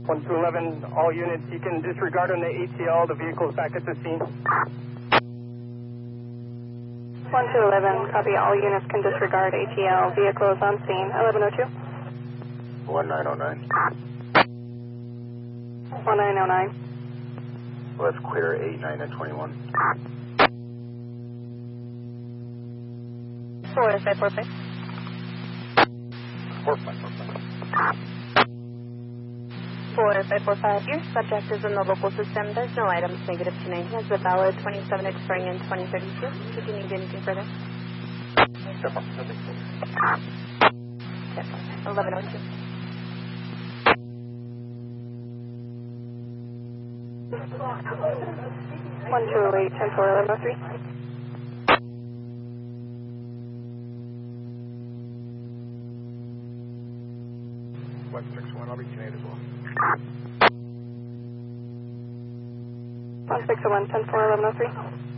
1 to 11, all units, you can disregard on the ATL. The vehicle is back at the scene. 1 to 11, copy. All units can disregard ATL. Vehicle is on scene. 1102. 1909. 1909. Let's clear 89 and 21. 4545. 4545. Your subject is in the local system. There's no items negative to 9. Has a valid 27 expiring in 2032. Did you need anything further? 1102. 1208, 10-4, 1103. What, 6-1, I'll be Canadian as well. 1601, 10-4, 1103.